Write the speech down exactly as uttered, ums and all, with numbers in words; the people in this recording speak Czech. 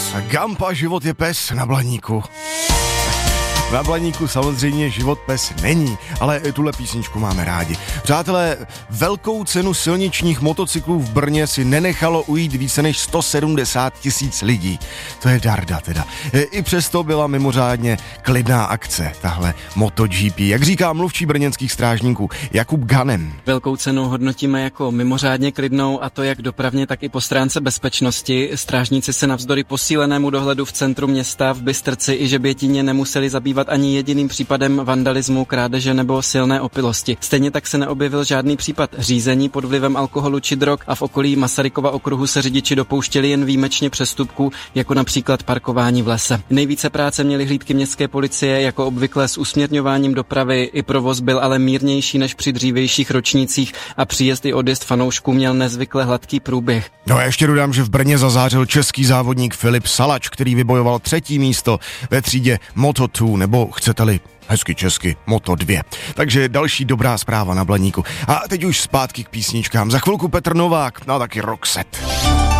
Gampa, život je pes na Blaníku. Na Blaníku samozřejmě život pes není, ale tuhle písničku máme rádi. Přátelé, velkou cenu silničních motocyklů v Brně si nenechalo ujít více než sto sedmdesát tisíc lidí. To je darda teda. I přesto byla mimořádně klidná akce, tahle MotoGP. Jak říká mluvčí brněnských strážníků Jakub Ganem. Velkou cenu hodnotíme jako mimořádně klidnou, a to jak dopravně, tak i po stránce bezpečnosti. Strážníci se navzdory posílenému dohledu v centru města, v Bystrci i Žebětíně nemuseli zabývat ani jediným případem vandalismu, krádeže nebo silné opilosti. Stejně tak se neobjevil žádný případ řízení pod vlivem alkoholu či drog a v okolí Masarykova okruhu se řidiči dopouštěli jen výjimečně přestupků, jako například parkování v lese. Nejvíce práce měly hlídky městské policie, jako obvykle s usměrňováním dopravy, i provoz byl ale mírnější než při dřívějších ročnících a příjezd i odjezd fanoušků měl nezvykle hladký průběh. No a ještě dodám, že v Brně zazářil český závodník Filip Salač, který vybojoval třetí místo ve třídě Moto dva, nebo chcete-li hezky česky Moto dva. Takže další dobrá zpráva na Blaníku. A teď už zpátky k písničkám. Za chvilku Petr Novák, no a taky Roxette.